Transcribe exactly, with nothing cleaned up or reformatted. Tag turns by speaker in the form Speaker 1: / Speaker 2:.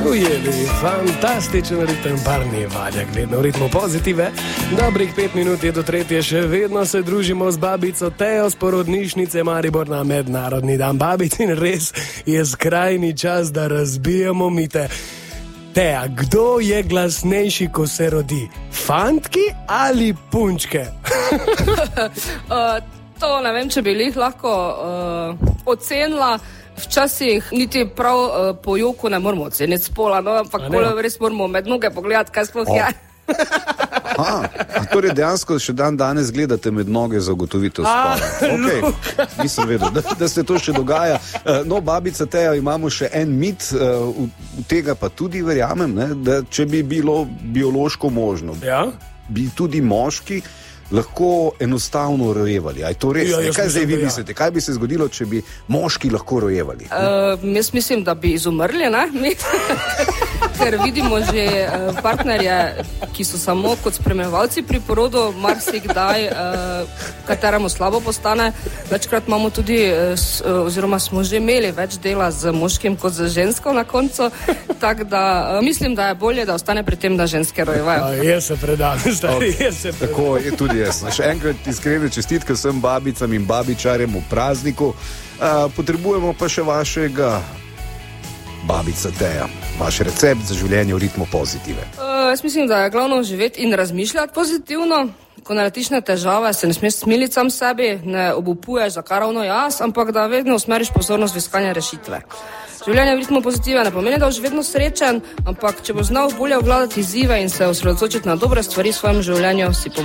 Speaker 1: ujeli fantastičen ritem parni valjak, vedno v ritmu pozitive. Dobrih pet minut je do tretje, še vedno se družimo z babico Tejo z porodnišnice Maribor na mednarodni dan babic in res je skrajni čas, da razbijemo mite. Teja, kdo je glasnejši, ko se rodi? Fantki ali punčke?
Speaker 2: uh, to ne vem, če bi jih lahko uh, ocenila. Včasih niti prav uh, po joku ne moramo oceniti spola, no, ampak res moramo med noge pogledati, kaj sploh je.
Speaker 3: A, a torej dejansko še dan danes gledate med noge za ugotovitev spola. Okay. Nisem vedel, da, da se to še dogaja. No, babica Teja, imamo še en mit, v, v tega pa tudi verjamem, ne, da če bi bilo biološko možno,
Speaker 1: ja? Bi
Speaker 3: tudi moški lahko enostavno rojevali. Aj to res? Ja, kaj zdaj vi mislite? Kaj bi se zgodilo, če bi moški lahko rojevali?
Speaker 2: Uh, jaz mislim, da bi izumrli, ne? Ker vidimo že uh, partnerje, ki so samo kot spremljevalci pri porodu, marsikdaj, uh, kateremu slabo postane. Večkrat imamo tudi, uh, s, uh, oziroma smo že imeli več dela z moškim kot z žensko na koncu. Tako da uh, mislim, da je bolje, da ostane pri tem, da ženske rojevajo.
Speaker 1: A, jaz se predam, stari,
Speaker 3: okay.
Speaker 1: jaz se predam.
Speaker 3: Tako je tudi jaz. Še enkrat iskrene čestitke vsem babicam in babičarjem v prazniku. Uh, potrebujemo pa še vašega babica Teja, vaš recept za življenje v ritmu pozitive.
Speaker 2: Uh, jaz mislim, da je glavno živeti in razmišljati pozitivno. Ko naletiš na težave, se ne smeš smiliti sam sebi, ne obupuješ za kar ravno jaz, ampak da vedno usmeriš pozornost v iskanje rešitve. Življenje v ritmu pozitive ne pomeni, da boš vedno srečen, ampak če boš znal bolje obvladati izzive in se osredotočiti na dobre stvari v svojem življenju, si